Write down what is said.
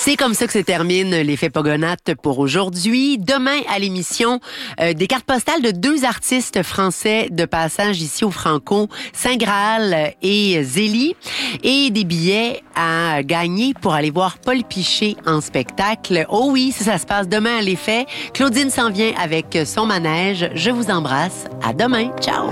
C'est comme ça que se termine l'effet Pogonates pour aujourd'hui. Demain, à l'émission, des cartes postales de 2 artistes français de passage ici au Franco, Saint-Graal et Zélie, et des billets à gagner pour aller voir Paul Piché en spectacle. Oh oui, ça se passe demain à l'effet. Claudine s'en vient avec son manège. Je vous embrasse. À demain. Ciao!